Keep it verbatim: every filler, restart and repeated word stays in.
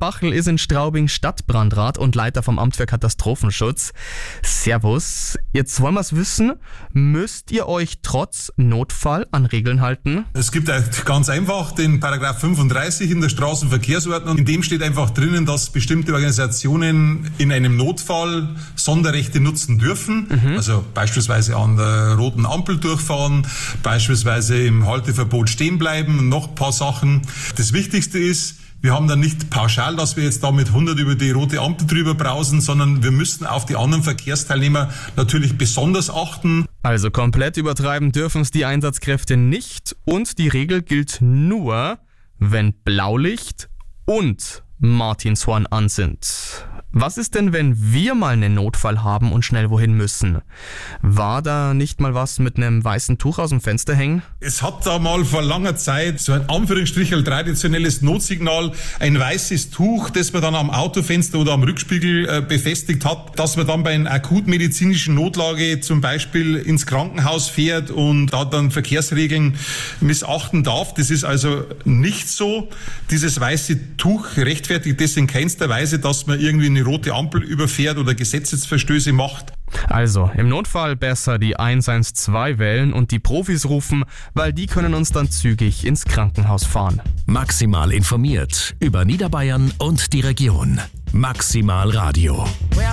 Bachel ist in Straubing Stadtbrandrat und Leiter vom Amt für Katastrophenschutz. Servus. Jetzt wollen wir es wissen. Müsst ihr euch trotz Notfall an Regeln halten? Es gibt ganz einfach den Paragraph fünfunddreißig in der Straßenverkehrsordnung. In dem steht einfach drinnen, dass bestimmte Organisationen in einem Notfall Sonderrechte nutzen dürfen. Mhm. Also beispielsweise an der roten Ampel durchfahren, beispielsweise im Halteverbot stehen bleiben und noch ein paar Sachen. Das Wichtigste ist, wir haben dann nicht pauschal, dass wir jetzt da mit hundert über die rote Ampel drüber brausen, sondern wir müssen auf die anderen Verkehrsteilnehmer natürlich besonders achten. Also komplett übertreiben dürfen es die Einsatzkräfte nicht und die Regel gilt nur, wenn Blaulicht und Martinshorn an sind. Was ist denn, wenn wir mal einen Notfall haben und schnell wohin müssen? War da nicht mal was mit einem weißen Tuch aus dem Fenster hängen? Es hat da mal vor langer Zeit so ein Anführungsstrichel traditionelles Notsignal, ein weißes Tuch, das man dann am Autofenster oder am Rückspiegel äh, befestigt hat, dass man dann bei einer akutmedizinischen Notlage zum Beispiel ins Krankenhaus fährt und da dann Verkehrsregeln missachten darf. Das ist also nicht so. Dieses weiße Tuch rechtfertigt das in keinster Weise, dass man irgendwie eine rote Ampel überfährt oder Gesetzesverstöße macht. Also, im Notfall besser die eins eins zwei wählen und die Profis rufen, weil die können uns dann zügig ins Krankenhaus fahren. Maximal informiert über Niederbayern und die Region. Maximal Radio.